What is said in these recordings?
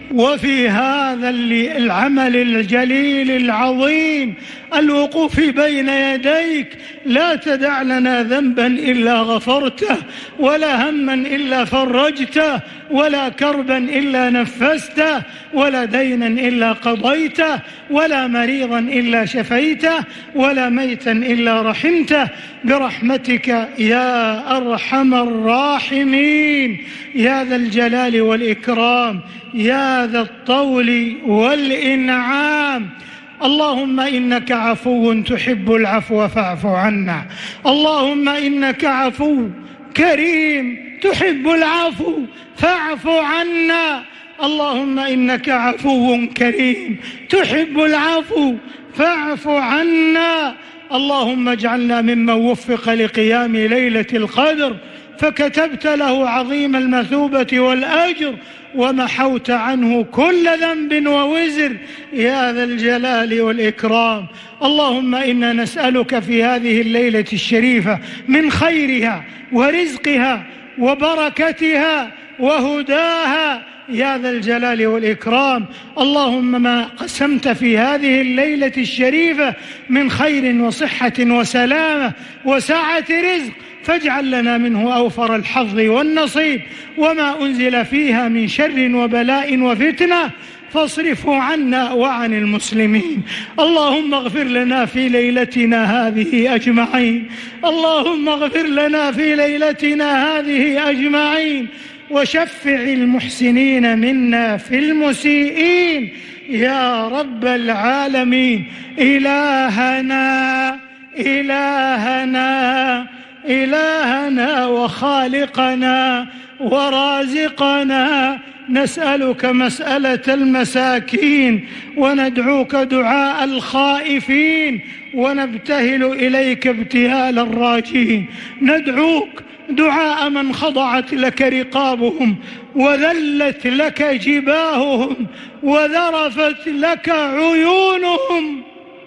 وفي هذا العمل الجليل العظيم الوقوف بين يديك لا تدع لنا ذنبا إلا غفرته، ولا هما إلا فرجته، ولا كربا إلا نفسته، ولا دينا إلا قضيته، ولا مريضا إلا شفيته، ولا ميتا إلا رحمته، برحمتك يا أرحم الراحمين يا ذا الجلال والإكرام يا ذا الطول والإنعام. اللهم إنك عفو تحب العفو فاعف عنا. اللهم إنك عفو كريم تحب العفو فاعف عنا. اللهم إنك عفو كريم تحب العفو فاعف عنا. اللهم اجعلنا ممن وفق لقيام ليلة القدر فكتبت له عظيم المثوبة والأجر ومحوت عنه كل ذنب ووزر يا ذا الجلال والإكرام. اللهم إنا نسألك في هذه الليلة الشريفة من خيرها ورزقها وبركتها وهداها يا ذا الجلال والإكرام. اللهم ما قسمت في هذه الليلة الشريفة من خير وصحة وسلامة وسعة رزق فاجعل لنا منه أوفر الحظ والنصيب، وما أنزل فيها من شر وبلاء وفتنة فاصرفه عنا وعن المسلمين. اللهم اغفر لنا في ليلتنا هذه أجمعين. اللهم اغفر لنا في ليلتنا هذه أجمعين، وشفع المحسنين منا في المسيئين يا رب العالمين. إلهنا إلهنا إلهنا وخالقنا ورازقنا، نسألك مسألة المساكين وندعوك دعاء الخائفين ونبتهل إليك ابتهال الراجين. ندعوك دعاء من خضعت لك رقابهم وذلت لك جباههم وذرفت لك عيونهم.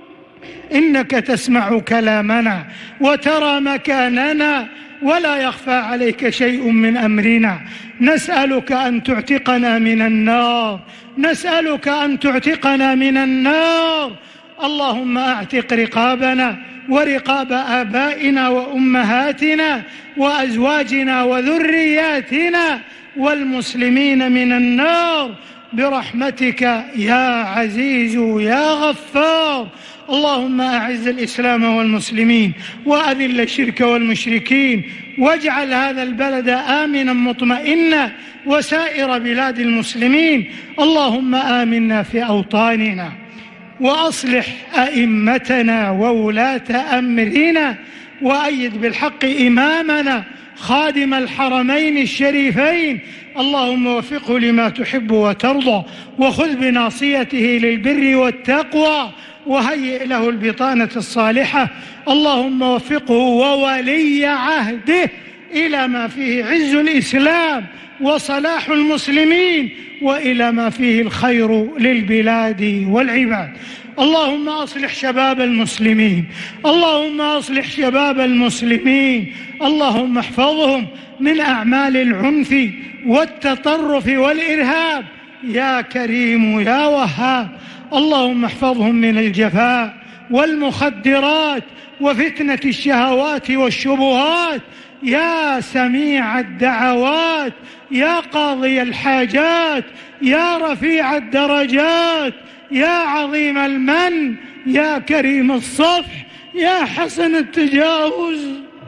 إنك تسمع كلامنا وترى مكاننا ولا يخفى عليك شيء من أمرنا. نسألك أن تعتقنا من النار، نسألك أن تعتقنا من النار. اللهم أعتق رقابنا ورقاب آبائنا وأمهاتنا وأزواجنا وذرياتنا والمسلمين من النار برحمتك يا عزيز يا غفار. اللهم أعز الإسلام والمسلمين وأذل الشرك والمشركين، واجعل هذا البلد آمنا مطمئنا وسائر بلاد المسلمين. اللهم آمنا في أوطاننا وأصلح أئمتنا وولاة أمرنا، وأيد بالحق إمامنا خادم الحرمين الشريفين. اللهم وفقه لما تحب وترضى، وخذ بناصيته للبر والتقوى، وهيئ له البطانة الصالحة. اللهم وفقه وولي عهده إلى ما فيه عز الإسلام وصلاح المسلمين، وإلى ما فيه الخير للبلاد والعباد. اللهم أصلح شباب المسلمين، اللهم أصلح شباب المسلمين. اللهم احفظهم من أعمال العنف والتطرف والإرهاب يا كريم يا وهاب. اللهم احفظهم من الجفاء والمخدرات وفتنة الشهوات والشبهات يا سميع الدعوات يا قاضي الحاجات يا رفيع الدرجات يا عظيم المن يا كريم الصفح يا حسن التجاوز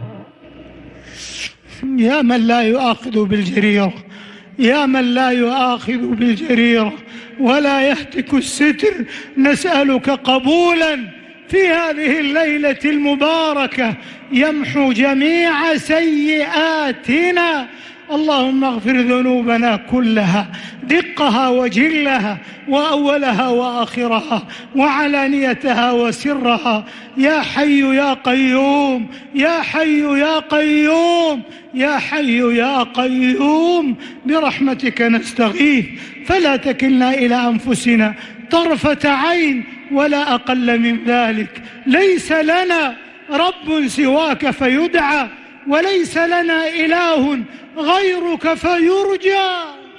يا من لا يؤاخذ بالجريرة، يا من لا يؤاخذ بالجريرة ولا يهتك الستر. نسألك قبولا في هذه الليلة المباركة يمحو جميع سيئاتنا. اللهم اغفر ذنوبنا كلها دقها وجلها وأولها وآخرها وعلانيتها وسرها يا حي يا قيوم يا حي يا قيوم يا حي يا قيوم. برحمتك نستغيث فلا تكلنا إلى أنفسنا طرفة عين ولا أقل من ذلك. ليس لنا رب سواك فيدعى، وليس لنا إله غيرك فيرجى.